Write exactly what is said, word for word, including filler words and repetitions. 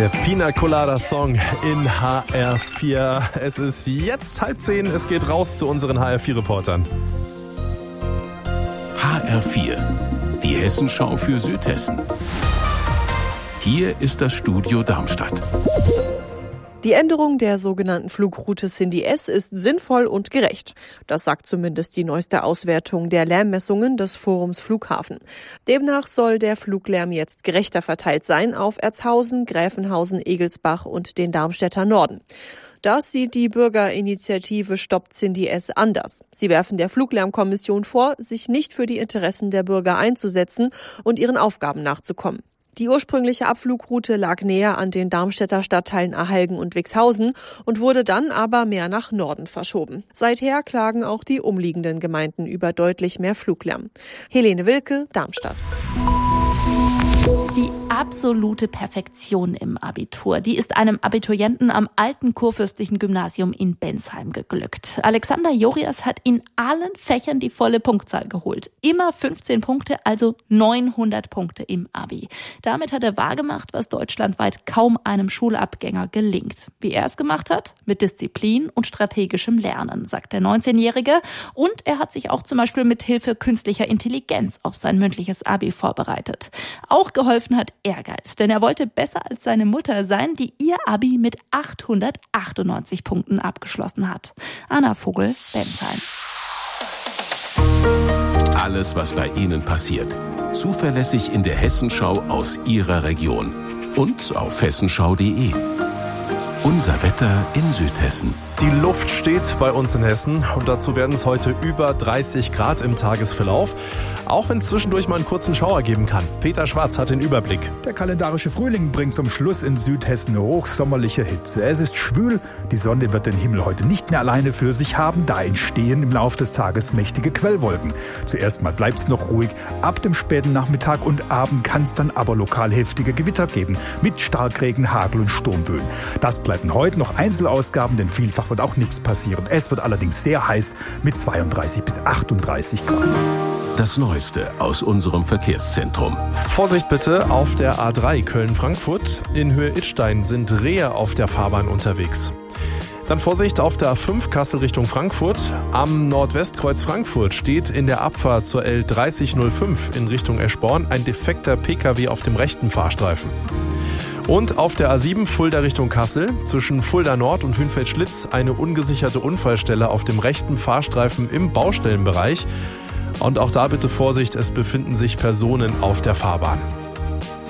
Der Pina Colada Song in H R vier. Es ist jetzt halb zehn, es geht raus zu unseren H R vier Reportern. H R vier, die Hessenschau für Südhessen. Hier ist das Studio Darmstadt. Die Änderung der sogenannten Flugroute Cindy S ist sinnvoll und gerecht. Das sagt zumindest die neueste Auswertung der Lärmmessungen des Forums Flughafen. Demnach soll der Fluglärm jetzt gerechter verteilt sein auf Erzhausen, Gräfenhausen, Egelsbach und den Darmstädter Norden. Das sieht die Bürgerinitiative Stoppt Cindy S anders. Sie werfen der Fluglärmkommission vor, sich nicht für die Interessen der Bürger einzusetzen und ihren Aufgaben nachzukommen. Die ursprüngliche Abflugroute lag näher an den Darmstädter Stadtteilen Ahalgen und Wixhausen und wurde dann aber mehr nach Norden verschoben. Seither klagen auch die umliegenden Gemeinden über deutlich mehr Fluglärm. Helene Wilke, Darmstadt. Die absolute Perfektion im Abitur, die ist einem Abiturienten am alten kurfürstlichen Gymnasium in Bensheim geglückt. Alexander Jorias hat in allen Fächern die volle Punktzahl geholt. Immer fünfzehn Punkte, also neunhundert Punkte im Abi. Damit hat er wahrgemacht, was deutschlandweit kaum einem Schulabgänger gelingt. Wie er es gemacht hat? Mit Disziplin und strategischem Lernen, sagt der neunzehnjährige. Und er hat sich auch zum Beispiel mit Hilfe künstlicher Intelligenz auf sein mündliches Abi vorbereitet. Auch geholfen hat Ehrgeiz, denn er wollte besser als seine Mutter sein, die ihr Abi mit achthundertachtundneunzig Punkten abgeschlossen hat. Anna Vogel, Bensheim. Alles, was bei Ihnen passiert, zuverlässig in der Hessenschau aus Ihrer Region und auf hessenschau punkt de. Unser Wetter in Südhessen. Die Luft steht bei uns in Hessen und dazu werden es heute über dreißig Grad im Tagesverlauf. Auch wenn es zwischendurch mal einen kurzen Schauer geben kann. Peter Schwarz hat den Überblick. Der kalendarische Frühling bringt zum Schluss in Südhessen eine hochsommerliche Hitze. Es ist schwül, die Sonne wird den Himmel heute nicht mehr alleine für sich haben. Da entstehen im Laufe des Tages mächtige Quellwolken. Zuerst mal bleibt es noch ruhig. Ab dem späten Nachmittag und Abend kann es dann aber lokal heftige Gewitter geben. Mit Starkregen, Hagel und Sturmböen. Das bleiben heute noch Einzelausgaben, denn vielfach wird auch nichts passieren. Es wird allerdings sehr heiß mit zweiunddreißig bis achtunddreißig Grad. Das Neueste aus unserem Verkehrszentrum. Vorsicht bitte auf der A drei Köln-Frankfurt. In Höhe Idstein sind Rehe auf der Fahrbahn unterwegs. Dann Vorsicht auf der A fünf Kassel Richtung Frankfurt. Am Nordwestkreuz Frankfurt steht in der Abfahrt zur L dreißig null fünf in Richtung Eschborn ein defekter Pkw auf dem rechten Fahrstreifen. Und auf der A sieben Fulda Richtung Kassel, zwischen Fulda Nord und Hünfeld-Schlitz, eine ungesicherte Unfallstelle auf dem rechten Fahrstreifen im Baustellenbereich. Und auch da bitte Vorsicht, es befinden sich Personen auf der Fahrbahn.